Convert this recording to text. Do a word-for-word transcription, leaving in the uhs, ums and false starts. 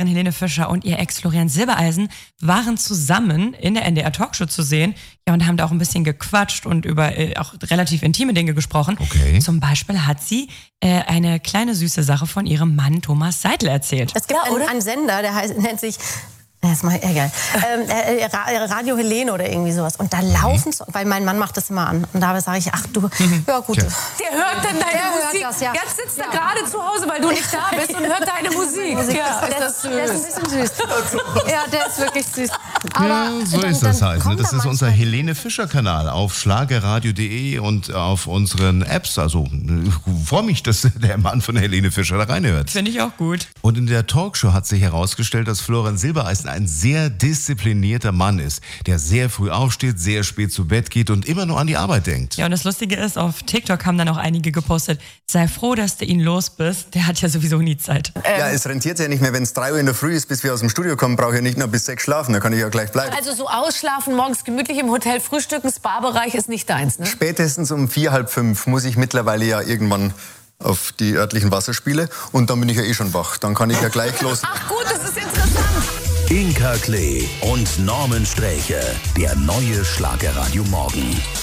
Schlagersängerin Helene Fischer und ihr Ex Florian Silbereisen waren zusammen in der N D R Talkshow zu sehen. Ja, und haben da auch ein bisschen gequatscht und über äh, auch relativ intime Dinge gesprochen. Okay. Zum Beispiel hat sie äh, eine kleine süße Sache von ihrem Mann Thomas Seidel erzählt. Es gibt ja, einen, einen Sender, der heißt, nennt sich... Das ist mal egal. Ähm, äh, Radio Helene oder irgendwie sowas. Und da laufen, so, weil mein Mann macht das immer an. Und da sage ich, ach du, ja gut. Der hört dann deine Der Musik. hört das, ja. Jetzt sitzt ja. er gerade zu Hause, weil du nicht da bist und hört deine Musik. Musik. Ja, ist der, das süß. Der ist ein bisschen süß. Ja, der ist wirklich süß. Aber ja, so dann, ist das dann halt. Ne? Das ist unser Helene Fischer Kanal auf schlagerradio punkt de und auf unseren Apps. Also ich freue mich, dass der Mann von Helene Fischer da reinhört. Finde ich auch gut. Und in der Talkshow hat sich herausgestellt, dass Florian Silbereisen ein sehr disziplinierter Mann ist, der sehr früh aufsteht, sehr spät zu Bett geht und immer nur an die Arbeit denkt. Ja, und das Lustige ist, auf TikTok haben dann auch einige gepostet, sei froh, dass du ihn los bist, der hat ja sowieso nie Zeit. Ähm. Ja, es rentiert ja nicht mehr, wenn es drei Uhr in der Früh ist, bis wir aus dem Studio kommen, brauche ich nicht noch bis sechs schlafen, da kann ich ja gleich bleiben. Also so ausschlafen, morgens gemütlich im Hotel frühstücken, Spa-Bereich ist nicht deins, ne? Spätestens um vier, halb fünf muss ich mittlerweile ja irgendwann auf die örtlichen Wasserspiele und dann bin ich ja eh schon wach, dann kann ich ja gleich los. Ach gut, das ist interessant. Inka Klee und Norman Sträche, der neue Schlagerradio Morgen.